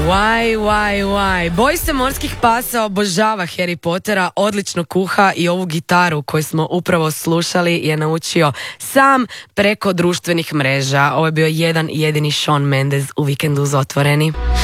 Why? Boj se morskih pasa obožava Harry Pottera, odlično kuha i ovu gitaru koju smo upravo slušali je naučio sam preko društvenih mreža. Ovo je bio jedan jedini Shawn Mendes u Vikendu uz Otvoreni.